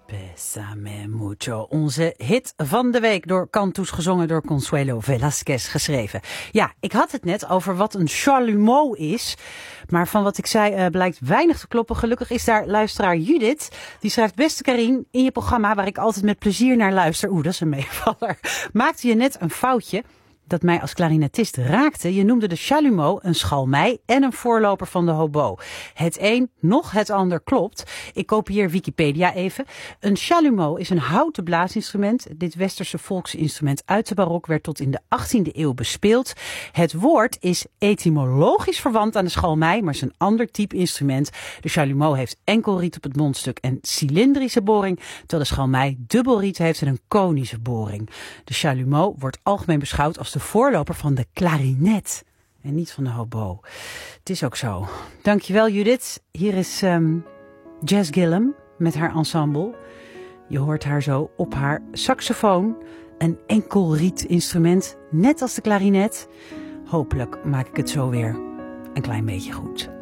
Bésame mucho. Onze hit van de week door Cantus, gezongen door Consuelo Velasquez, geschreven. Ja, ik had het net over wat een chalumeau is. Maar van wat ik zei blijkt weinig te kloppen. Gelukkig is daar luisteraar Judith. Die schrijft: beste Karien, in je programma waar ik altijd met plezier naar luister. Dat is een meevaller. Maakte je net een foutje dat mij als klarinetist raakte. Je noemde de chalumeau een schalmei en een voorloper van de hobo. Het een, nog het ander klopt. Ik kopieer Wikipedia even. Een chalumeau is een houten blaasinstrument. Dit westerse volksinstrument uit de barok werd tot in de 18e eeuw bespeeld. Het woord is etymologisch verwant aan de schalmei, maar is een ander type instrument. De chalumeau heeft enkelriet op het mondstuk en cilindrische boring, terwijl de schalmei dubbelriet heeft en een konische boring. De chalumeau wordt algemeen beschouwd als de voorloper van de klarinet en niet van de hobo. Het is ook zo. Dankjewel Judith. Hier is Jazz Gillum met haar ensemble. Je hoort haar zo op haar saxofoon. Een enkelriet instrument, net als de klarinet. Hopelijk maak ik het zo weer een klein beetje goed.